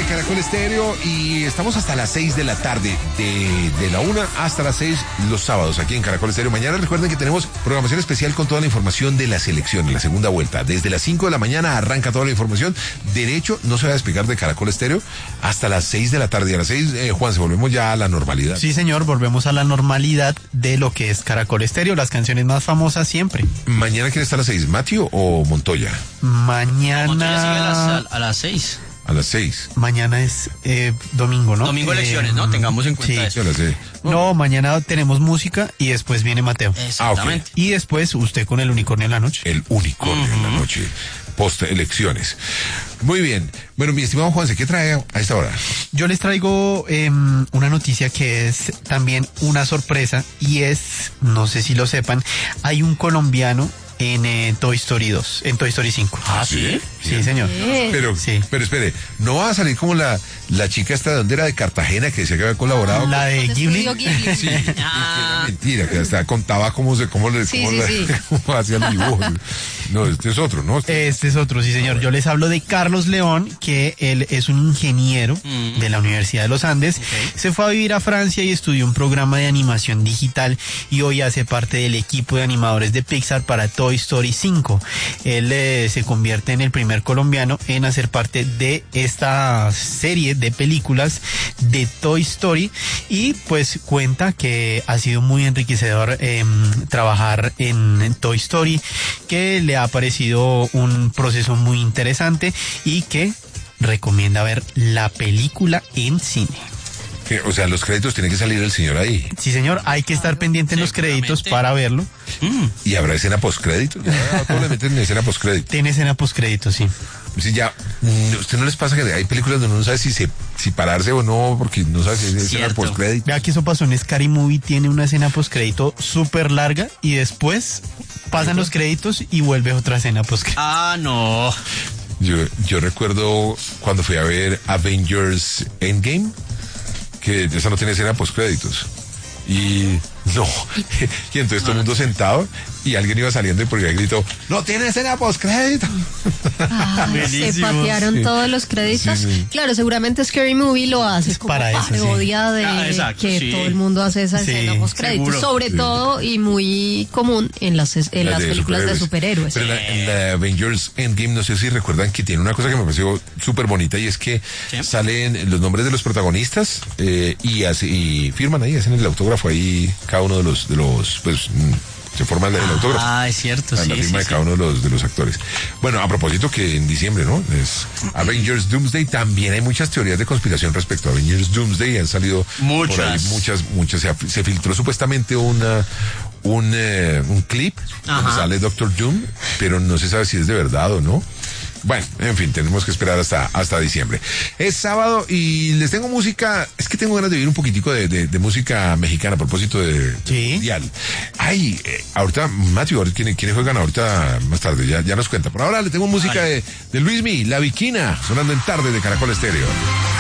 Caracol Estéreo y estamos hasta las 6 de la tarde, de la 1 hasta las 6 los sábados aquí en Caracol Estéreo. Mañana recuerden que tenemos programación especial con toda la información de la selección en la segunda vuelta. Desde las 5 de la mañana arranca toda la información. Derecho no se va a despegar de Caracol Estéreo hasta las 6 de la tarde. A las 6, Juan, se volvemos ya a la normalidad. Sí, señor, volvemos a la normalidad de lo que es Caracol Estéreo, las canciones más famosas siempre. ¿Mañana quién está a las 6, Matthew o Montoya? Mañana... Montoya sigue a las 6. A las 6. Mañana es domingo, ¿no? Domingo elecciones, ¿no? Tengamos en cuenta eso. No, mañana tenemos música y después viene Mateo. Exactamente. Y después usted con el unicornio en la noche. El unicornio en la noche, post elecciones. Muy bien. Bueno, mi estimado Juanse, ¿qué trae a esta hora? Yo les traigo una noticia que es también una sorpresa y es, no sé si lo sepan, hay un colombiano en Toy Story 2, en Toy Story 5. ¿Ah, sí? Sí, señor. Pero espere, ¿no va a salir como la chica esta de donde era de Cartagena que decía que había colaborado? La de Ghibli. Sí, mentira, que hasta contaba cómo hacían los dibujos. No, este es otro, ¿no? Este es otro, sí, señor. Yo les hablo de Carlos León, que él es un ingeniero de la Universidad de los Andes. Okay. Se fue a vivir a Francia y estudió un programa de animación digital y hoy hace parte del equipo de animadores de Pixar para Toy Story 5. Él se convierte en el primer colombiano en hacer parte de esta serie de películas de Toy Story y pues cuenta que ha sido muy enriquecedor trabajar en Toy Story, que le ha parecido un proceso muy interesante y que recomienda ver la película en cine. O sea, los créditos tiene que salir el señor ahí. Sí, señor, hay que estar pendiente en los créditos para verlo. ¿Y habrá escena postcrédito? ¿Cómo le meten escena postcrédito? Tiene escena postcrédito, sí. Sí, ya, ¿usted no les pasa que hay películas donde uno no sabe si pararse o no, porque no sabe si es escena postcrédito? Vea que eso pasó en Scary Movie, tiene una escena postcrédito súper larga y después pasan los créditos y vuelve otra escena postcrédito. Ah, no. Yo recuerdo cuando fui a ver Avengers Endgame, que esa no tiene escena postcréditos. Y entonces todo el mundo sentado y alguien iba saliendo y por ahí gritó, ¡no tiene escena postcrédito! Se patearon todos los créditos. Sí. Claro, seguramente Scary Movie lo hace Es como para eso, parodia de que todo el mundo hace esa escena postcréditos, sobre todo y muy común en las películas de superhéroes. Pero en la Avengers Endgame, no sé si recuerdan que tiene una cosa que me pareció súper bonita y es que salen los nombres de los protagonistas y firman ahí, hacen el autógrafo ahí, cada uno de los pues se forma el autógrafo. Ah, es cierto, la firma de cada uno de los actores. Bueno, a propósito que en diciembre, ¿no? Es Avengers Doomsday, también hay muchas teorías de conspiración respecto a Avengers Doomsday, han salido por ahí muchas. Se filtró supuestamente un clip donde sale Doctor Doom, pero no se sabe si es de verdad o no. Bueno, en fin, tenemos que esperar hasta diciembre. Es sábado y les tengo música, es que tengo ganas de oír un poquitico de música mexicana a propósito de mundial. Ay, ahorita, Matthew, ¿quiénes juegan ahorita más tarde? Ya nos cuenta. Por ahora le tengo música de Luismi, La Viquina, sonando en tarde de Caracol Estéreo.